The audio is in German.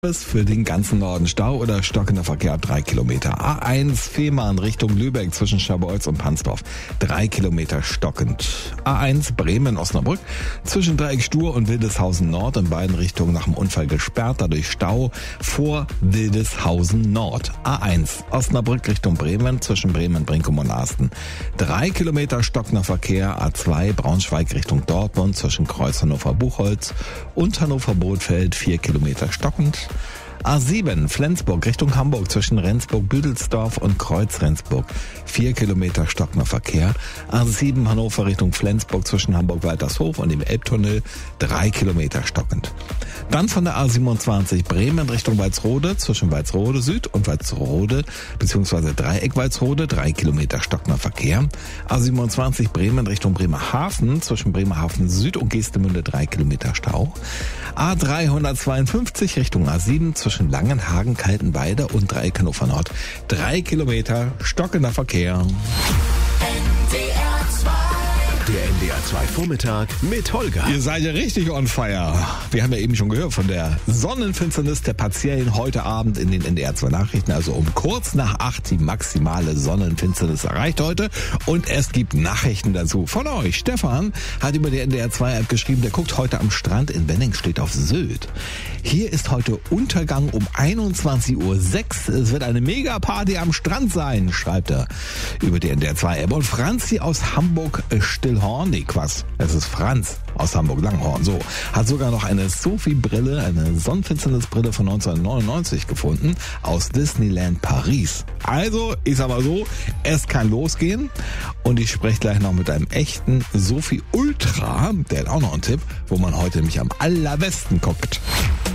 Für den ganzen Norden Stau oder stockender Verkehr 3 Kilometer. A1 Fehmarn Richtung Lübeck zwischen Scharbeutz und Pansdorf 3 Kilometer stockend. A1 Bremen-Osnabrück zwischen Dreieck Stur und Wildeshausen Nord in beiden Richtungen nach dem Unfall gesperrt, dadurch Stau vor Wildeshausen Nord. A1 Osnabrück Richtung Bremen zwischen Bremen, Brinkum und Asten 3 Kilometer stockender Verkehr. A2 Braunschweig Richtung Dortmund zwischen Kreuz Hannover-Buchholz und Hannover-Bothfeld 4 Kilometer stockend. A7 Flensburg Richtung Hamburg zwischen Rendsburg-Büdelsdorf und Kreuz-Rendsburg 4 Kilometer stockender Verkehr. A7 Hannover Richtung Flensburg zwischen Hamburg-Waltershof und dem Elbtunnel 3 Kilometer stockend. Dann von der A27 Bremen Richtung Walsrode zwischen Walsrode Süd und Walsrode bzw. Dreieck Walsrode 3 Kilometer stockender Verkehr. A27 Bremen Richtung Bremerhaven zwischen Bremerhaven Süd und Geestemünde 3 Kilometer Stau. A352 Richtung A7 zwischen Langenhagen, Kaltenweide und Dreieck Hannover Nord 3 Kilometer stockender Verkehr. Der NDR 2 Vormittag mit Holger. Ihr seid ja richtig on fire. Wir haben ja eben schon gehört von der Sonnenfinsternis der partiellen heute Abend in den NDR 2 Nachrichten. Also um kurz nach 8 die maximale Sonnenfinsternis erreicht heute. Und es gibt Nachrichten dazu von euch. Stefan hat über die NDR 2 App geschrieben, der guckt heute am Strand in Wenningstedt auf Sylt. Hier ist heute Untergang um 21.06 Uhr. Es wird eine Mega-Party am Strand sein, schreibt er über die NDR 2 App. Und Franzi aus Hamburg Stillhorn, nee, Quatsch, es ist Franz aus Hamburg-Langhorn, so, hat sogar noch eine Sophie-Brille, eine Sonnenfinsternisbrille von 1999 gefunden, aus Disneyland Paris. Also, ich sag mal so, es kann losgehen und ich spreche gleich noch mit einem echten Sophie Ultra, der hat auch noch einen Tipp, wo man heute nämlich am allerbesten guckt.